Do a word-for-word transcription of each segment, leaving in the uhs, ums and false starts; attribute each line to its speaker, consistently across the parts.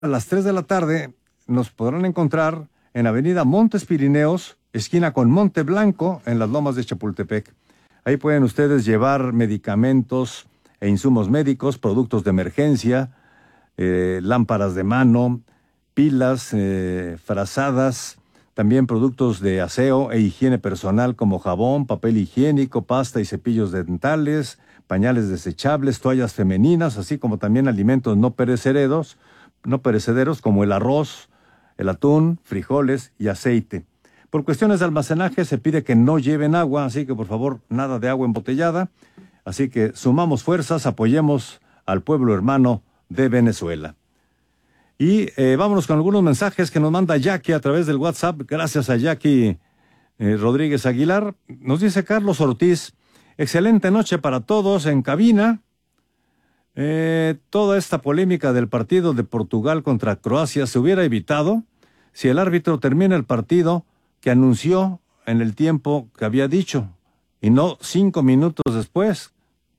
Speaker 1: a las tres de la tarde nos podrán encontrar en Avenida Montes Pirineos, esquina con Monte Blanco, en las Lomas de Chapultepec. Ahí pueden ustedes llevar medicamentos e insumos médicos, productos de emergencia, eh, lámparas de mano, pilas, eh, frazadas, también productos de aseo e higiene personal como jabón, papel higiénico, pasta y cepillos dentales, pañales desechables, toallas femeninas, así como también alimentos no perecederos, no perecederos como el arroz, el atún, frijoles y aceite. Por cuestiones de almacenaje se pide que no lleven agua, así que por favor nada de agua embotellada. Así que sumamos fuerzas, apoyemos al pueblo hermano de Venezuela. Y eh, vámonos con algunos mensajes que nos manda Jackie a través del WhatsApp. Gracias a Jackie eh, Rodríguez Aguilar. Nos dice Carlos Ortiz, excelente noche para todos en cabina. Eh, toda esta polémica del partido de Portugal contra Croacia se hubiera evitado si el árbitro termina el partido que anunció en el tiempo que había dicho, y no cinco minutos después.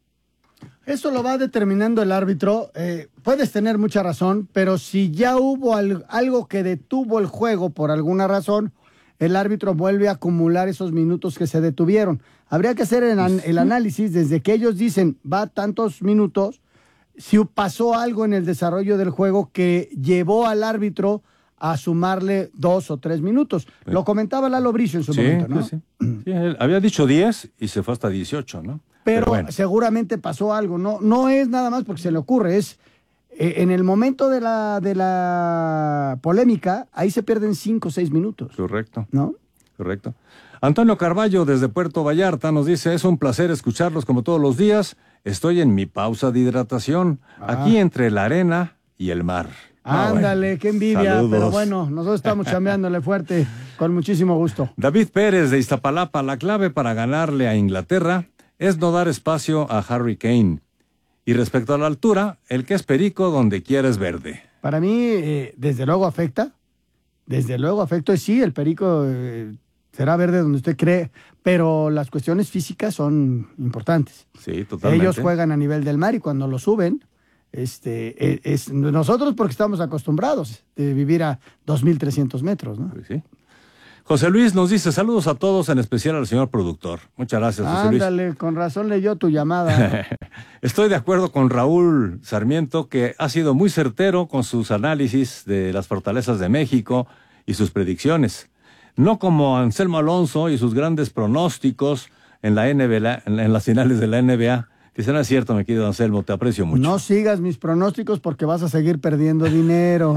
Speaker 2: Eso lo va determinando el árbitro. Eh, puedes tener mucha razón, pero si ya hubo al, algo que detuvo el juego por alguna razón, el árbitro vuelve a acumular esos minutos que se detuvieron. Habría que hacer el, el análisis desde que ellos dicen va tantos minutos, si pasó algo en el desarrollo del juego que llevó al árbitro a sumarle dos o tres minutos. Sí. Lo comentaba Lalo Bricio en su
Speaker 1: sí,
Speaker 2: momento, ¿no?
Speaker 1: Sí, sí. Sí, él había dicho diez y se fue hasta dieciocho, ¿no?
Speaker 2: Pero,
Speaker 1: Pero bueno,
Speaker 2: seguramente pasó algo. No, no es nada más porque se le ocurre, es eh, en el momento de la, de la polémica, ahí se pierden cinco o seis minutos.
Speaker 1: Correcto.
Speaker 2: ¿No?
Speaker 1: Correcto. Antonio Carballo desde Puerto Vallarta nos dice, es un placer escucharlos como todos los días. Estoy en mi pausa de hidratación, ah. aquí entre la arena y el mar.
Speaker 2: Ah, Ándale, bueno. Qué envidia,
Speaker 1: Saludos.
Speaker 2: Pero bueno, nosotros estamos chambeándole fuerte, con muchísimo gusto.
Speaker 1: David Pérez de Iztapalapa, la clave para ganarle a Inglaterra es no dar espacio a Harry Kane. Y respecto a la altura, el que es perico donde quiera es verde.
Speaker 2: Para mí, eh, desde luego afecta, desde luego afecta, y sí, el perico eh, será verde donde usted cree, pero las cuestiones físicas son importantes.
Speaker 1: Sí, totalmente.
Speaker 2: Ellos juegan a nivel del mar y cuando lo suben, Este, es, es nosotros porque estamos acostumbrados de vivir a dos mil trescientos metros, ¿no?
Speaker 1: Sí. José Luis nos dice, saludos a todos, en especial al señor productor. Muchas gracias, José Luis.
Speaker 2: Ándale, con razón leyó tu llamada.
Speaker 1: Estoy de acuerdo con Raúl Sarmiento, que ha sido muy certero con sus análisis de las fortalezas de México y sus predicciones. No como Anselmo Alonso y sus grandes pronósticos en, la N B A, en las finales de la N B A. Que será cierto, mi querido Anselmo, te aprecio mucho.
Speaker 2: No sigas mis pronósticos porque vas a seguir perdiendo dinero.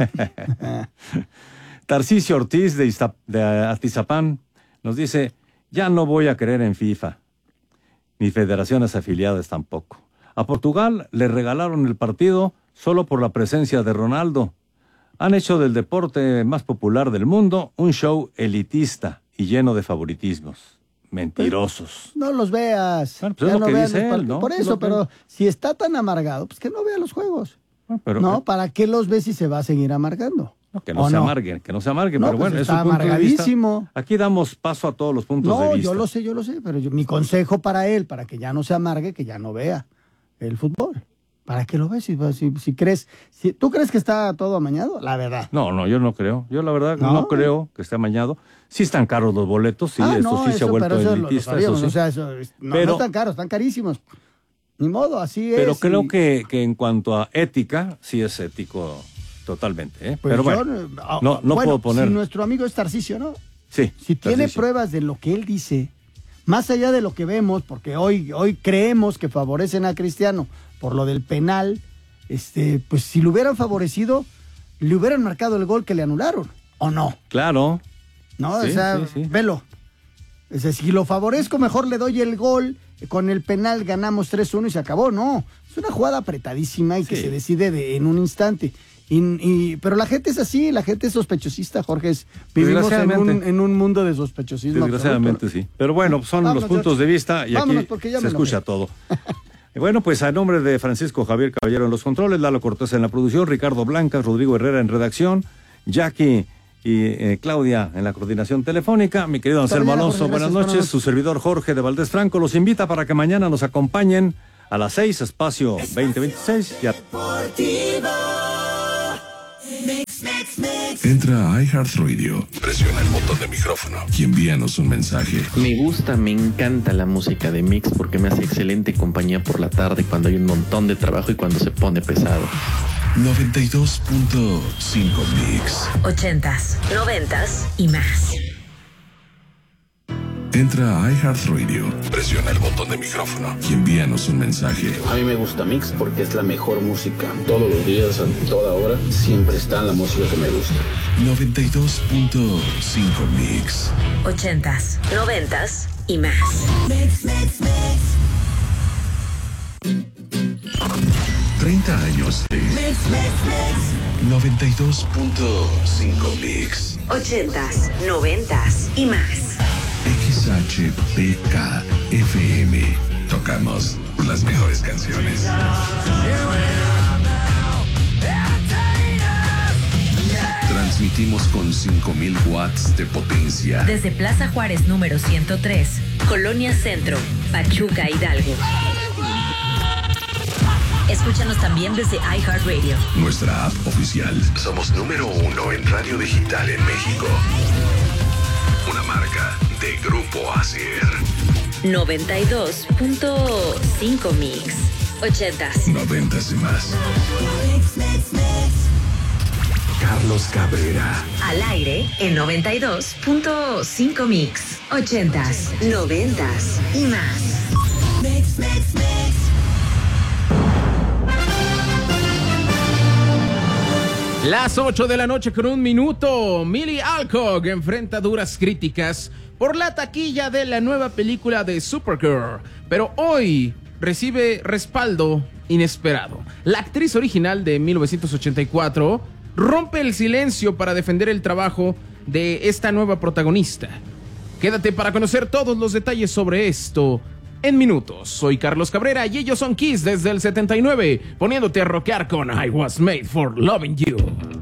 Speaker 1: Tarcisio Ortiz de, Iztap de Atizapán nos dice, ya no voy a creer en FIFA, ni federaciones afiliadas tampoco. A Portugal le regalaron el partido solo por la presencia de Ronaldo. Han hecho del deporte más popular del mundo un show elitista y lleno de favoritismos. Mentirosos.
Speaker 2: Pues no los veas.
Speaker 1: Bueno, pues es lo
Speaker 2: no
Speaker 1: que dice él, ¿no?
Speaker 2: Por eso, pero si está tan amargado, pues que no vea los juegos.
Speaker 1: Bueno, pero,
Speaker 2: no,
Speaker 1: eh,
Speaker 2: ¿para qué los ves si se va a seguir amargando?
Speaker 1: No, que no se no? amarguen, que no se amarguen,
Speaker 2: no,
Speaker 1: pero
Speaker 2: pues
Speaker 1: bueno,
Speaker 2: está
Speaker 1: es un punto
Speaker 2: amargadísimo.
Speaker 1: De vista. Aquí damos paso a todos los puntos
Speaker 2: no,
Speaker 1: de vista.
Speaker 2: No, yo lo sé, yo lo sé, pero yo, mi consejo para él, para que ya no se amargue, que ya no vea el fútbol. ¿Para qué lo ves? Si, si, si crees, si, ¿tú crees que está todo amañado? La verdad.
Speaker 1: No, no, yo no creo. Yo la verdad no, no creo que esté amañado. Sí están caros los boletos, sí,
Speaker 2: ah,
Speaker 1: esto
Speaker 2: no,
Speaker 1: sí
Speaker 2: eso,
Speaker 1: se ha vuelto
Speaker 2: eso
Speaker 1: elitista.
Speaker 2: Lo, lo
Speaker 1: eso sí.
Speaker 2: O sea, eso, no, pero, no están caros, están carísimos. Ni modo, así es.
Speaker 1: Pero creo
Speaker 2: y...
Speaker 1: que, que en cuanto a ética, sí es ético totalmente. ¿eh?
Speaker 2: Pues
Speaker 1: pero
Speaker 2: yo,
Speaker 1: bueno, no, no
Speaker 2: bueno,
Speaker 1: puedo poner...
Speaker 2: Si nuestro amigo es Tarcisio, ¿no?
Speaker 1: Sí.
Speaker 2: Si
Speaker 1: Tarcisio.
Speaker 2: tiene pruebas de lo que él dice, más allá de lo que vemos, porque hoy, hoy creemos que favorecen a Cristiano por lo del penal, este, pues si lo hubieran favorecido, le hubieran marcado el gol que le anularon, ¿o no?
Speaker 1: Claro.
Speaker 2: No,
Speaker 1: sí,
Speaker 2: o sea,
Speaker 1: sí, sí.
Speaker 2: velo. O sea, si lo favorezco, mejor le doy el gol, con el penal ganamos tres uno y se acabó. No, es una jugada apretadísima y sí. que se decide de, en un instante. Y, y, pero la gente es así, la gente es sospechosista, Jorge. Es, vivimos en un, en un mundo de sospechosismo.
Speaker 1: Desgraciadamente absoluto. Sí. Pero bueno, son vámonos, los puntos George. de vista y
Speaker 2: vámonos,
Speaker 1: aquí se escucha todo. Bueno, pues a nombre de Francisco Javier Caballero en los controles, Lalo Cortés en la producción, Ricardo Blancas, Rodrigo Herrera en redacción, Jackie y eh, Claudia en la coordinación telefónica, mi querido Anselmo Alonso, buenas noches, su servidor Jorge de Valdés Franco los invita para que mañana nos acompañen a las seis, espacio veinte veintiséis. Ya.
Speaker 3: Entra a iHeartRadio, presiona el botón de micrófono y envíanos un mensaje.
Speaker 4: Me gusta, me encanta la música de Mix porque me hace excelente compañía por la tarde cuando hay un montón de trabajo y cuando se pone pesado.
Speaker 3: noventa y dos punto cinco Mix.
Speaker 5: Ochentas, noventas y más.
Speaker 3: Entra a iHeartRadio, presiona el botón de micrófono y envíanos un mensaje.
Speaker 6: A mí me gusta Mix porque es la mejor música. Todos los días, a toda hora, siempre está la música que me gusta.
Speaker 3: noventa y dos punto cinco Mix.
Speaker 5: Ochentas, noventas y más.
Speaker 3: Mix, mix, mix. treinta años de Mix, Mix, Mix. noventa y dos punto cinco Mix.
Speaker 5: Ochentas, noventas y más.
Speaker 3: X H P K F M. Tocamos las mejores canciones. Transmitimos con cinco mil watts de potencia.
Speaker 5: Desde Plaza Juárez número ciento tres, Colonia Centro, Pachuca, Hidalgo. Escúchanos también desde iHeartRadio.
Speaker 3: Nuestra app oficial. Somos número uno en radio digital en México. Una marca de Grupo Asier.
Speaker 5: noventa y dos punto cinco Mix. Ochentas.
Speaker 3: Noventas y más. Mix, mix, mix. Carlos Cabrera.
Speaker 5: Al aire en noventa y dos punto cinco Mix. Ochentas, noventas y más.
Speaker 3: Mix, mix, mix.
Speaker 7: Las ocho de la noche con un minuto. Millie Alcock enfrenta duras críticas por la taquilla de la nueva película de Supergirl, pero hoy recibe respaldo inesperado. La actriz original de mil novecientos ochenta y cuatro rompe el silencio para defender el trabajo de esta nueva protagonista. Quédate para conocer todos los detalles sobre esto en minutos. Soy Carlos Cabrera y ellos son Kiss desde el setenta y nueve, poniéndote a rockear con I Was Made for Loving You.